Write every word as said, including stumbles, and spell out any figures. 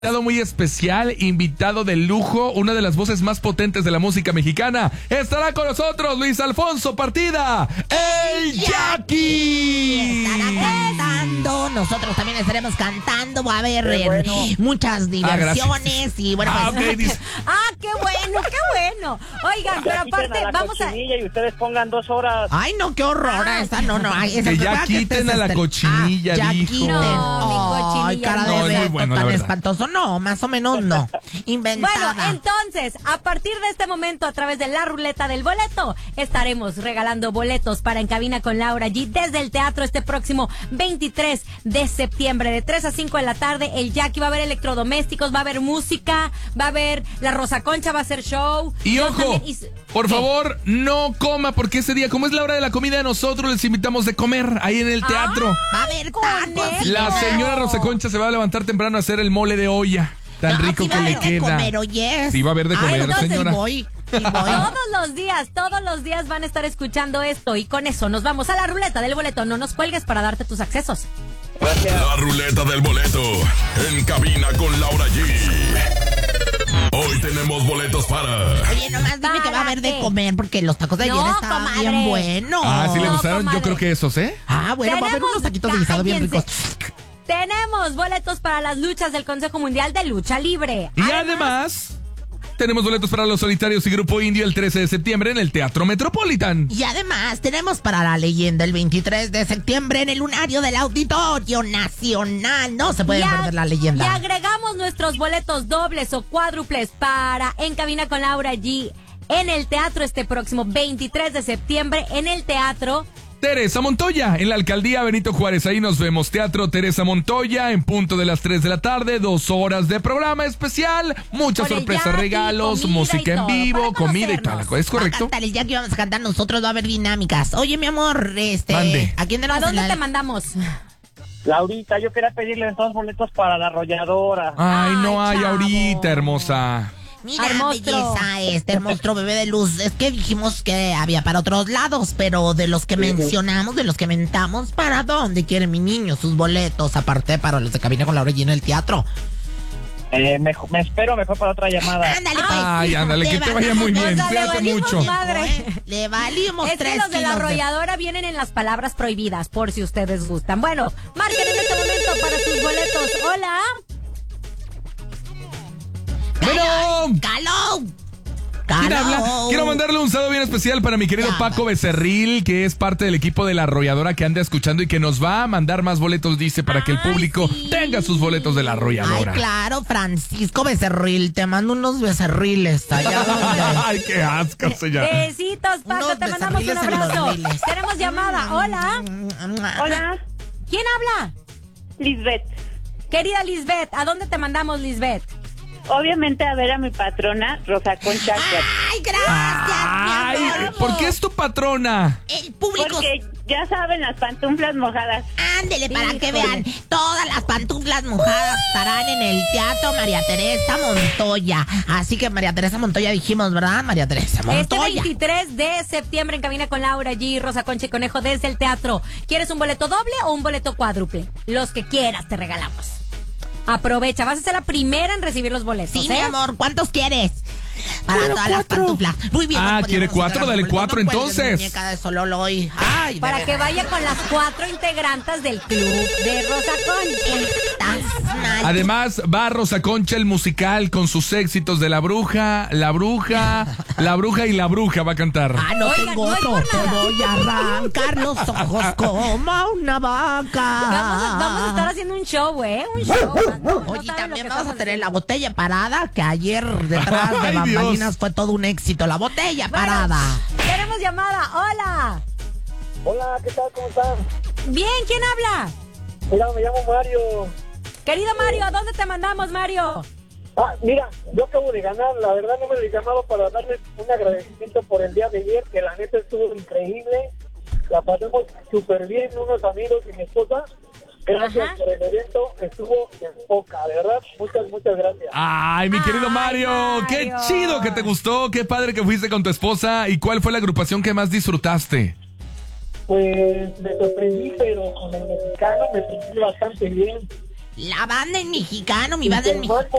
Invitado muy especial, invitado de lujo, una de las voces más potentes de la música mexicana. Estará con nosotros Luis Alfonso Partida, el Jackie. Estará cantando, nosotros también estaremos cantando. Va a haber bueno. muchas diversiones ah, y bueno, ah, pues, okay, dice... ah, qué bueno, qué bueno. Oigan, pero aparte, a la vamos a. Y ustedes pongan dos horas. Ay, no, qué horror. Ah, esa no, no. Esa que ya que quiten a la este... cochinilla, ah, ya dijo. Quiten. No, mi cochinilla. Ay, cara no. de no, es muy bueno, tan espantoso. No, más o menos no. Inventada. Bueno, entonces, a partir de este momento, a través de la ruleta del boleto, estaremos regalando boletos para En Cabina con Laura G desde el teatro este próximo veintitrés de septiembre, de tres a cinco de la tarde. El Jackie va a haber electrodomésticos, va a haber música, va a haber la Rosa Concha, va a hacer show. Y Yo ojo, también, y... por ¿Qué? favor, no coma, porque ese día, como es la hora de la comida, nosotros les invitamos de comer ahí en el teatro. Ah, va a haber tacos. La señora Rosa Concha se va a levantar temprano a hacer el mole de olla. Tan no, rico sí que va le a haber queda. De comer, oye. Sí va a haber de comer, Ay, entonces señora. Voy, sí voy. Todos los días, todos los días van a estar escuchando esto y con eso nos vamos a la ruleta del boleto. No nos cuelgues para darte tus accesos. La ruleta del boleto en Cabina con Laura G. Hoy tenemos boletos para... Oye, nomás dime ¿Para que va a haber de qué? comer porque los tacos de ayer No, estaban comadre. bien buenos. Ah, ¿sí le No, gustaron? comadre. Yo creo que esos, ¿eh? Ah, bueno, va a haber Tenemos- unos taquitos de guisado bien cállense. ricos. Tenemos boletos para las luchas del Consejo Mundial de Lucha Libre. Y además, tenemos boletos para Los Solitarios y Grupo Indio el trece de septiembre en el Teatro Metropolitan. Y además tenemos para la leyenda el veintitrés de septiembre en el lunario del Auditorio Nacional. No se pueden Y a- perder la leyenda. Y agregamos nuestros boletos dobles o cuádruples para En Cabina con Laura G en el teatro este próximo veintitrés de septiembre en el teatro. Teresa Montoya, en la Alcaldía Benito Juárez. Ahí nos vemos. Teatro Teresa Montoya, en punto de las tres de la tarde. Dos horas de programa especial. Muchas Con el sorpresas, Jackie, regalos, comida música y en todo, vivo, para comida y conocernos. tal. ¿Es Va a correcto? cantar el Jackie, vamos a cantar nosotros, va a haber dinámicas. Oye, mi amor, este... Mande. ¿A quién ¿A tenemos dónde en la- te mandamos? Laurita, yo quería pedirles dos boletos para la arrolladora. Ay, no Ay, hay chavo. ahorita, hermosa. Mira, Al monstruo. belleza, este, el monstruo bebé de luz. Es que dijimos que había para otros lados, pero de los que mencionamos, de los que mentamos, ¿para dónde quiere mi niño sus boletos? Aparte para los de Cabina con Laura G en el teatro. Eh, me, me espero mejor para otra llamada. Ándale, pues. Ay, ándale, que te vaya muy bien. Nos le Cuídate valimos mucho. madre. ¿eh? Le valimos Es que tres los de la kilos de- arrolladora vienen en las palabras prohibidas, por si ustedes gustan. Bueno, marquen en este momento para sus boletos. Hola. Bueno, ¡Caló! ¿quién ¡Caló! habla? Quiero mandarle un saludo bien especial para mi querido Ya, Paco Becerril, que es parte del equipo de la arrolladora que anda escuchando y que nos va a mandar más boletos, dice, para que el Ay, público sí. tenga sus boletos de la Ay, arrolladora. claro, Francisco Becerril, te mando unos becerriles allá donde... Ay, qué asco, señor. Besitos, Paco, Unos te mandamos un becerriles en los abrazo. riles. Tenemos llamada. Hola. Hola, ¿Quién habla? Lisbeth. Querida Lisbeth, ¿a dónde te mandamos, Lisbeth? Obviamente a ver a mi patrona, Rosa Concha. ¡Ay, gracias, Ay, mi amor! ¿por qué es tu patrona? El público... Porque ya saben, las pantuflas mojadas. Ándele, para que Híjole. vean, todas las pantuflas mojadas estarán en el Teatro María Teresa Montoya. Así que María Teresa Montoya dijimos, ¿verdad? María Teresa Este Montoya. veintitrés de septiembre en Cabina con Laura G, Rosa Concha y Conejo desde el teatro. ¿Quieres un boleto doble o un boleto cuádruple? Los que quieras te regalamos. Aprovecha, vas a ser la primera en recibir los boletos. Sí, ¿eh? mi amor, ¿cuántos quieres? Para todas las pantuflas. Muy bien. Ah, nos ¿quiere podíamos cuatro? regalar Dale boletos. cuatro, No cuelgues, entonces. muñeca de Sololo hoy. Ay, de Para que veras. vaya con las cuatro integrantes del club de Rosa Concha. Estás mal. Además, va Rosa Concha el musical con sus éxitos de La Bruja, La Bruja, La Bruja y La Bruja va a cantar. Ah, no Oigan, tengo no hay otro. por Te nada. voy a arrancar los ojos como una vaca. Vamos a, vamos a estar haciendo un show, ¿eh? Un show. No Oye, saben lo también que vamos a estamos tener la haciendo. botella parada, que ayer detrás de Ay, bambalinas Dios. fue todo un éxito. La botella Bueno, parada. Tenemos llamada. Hola. Hola, ¿qué tal? ¿Cómo están? Bien, ¿quién habla? Mira, me llamo Mario. Querido Mario, ¿a dónde te mandamos, Mario? Ah, mira, yo acabo de ganar. La verdad no me he llamado para darles un agradecimiento por el día de ayer, que la neta estuvo increíble. La pasamos súper bien, unos amigos y mi esposa. Gracias Ajá. por el evento, estuvo en poca, de verdad, muchas, muchas gracias. Ay, mi querido Ay, Mario, qué Mario. chido que te gustó, qué padre que fuiste con tu esposa. ¿Y cuál fue la agrupación que más disfrutaste? Pues me sorprendí, pero con el mexicano me sentí bastante bien. La banda en mexicano, mi banda en mexicano.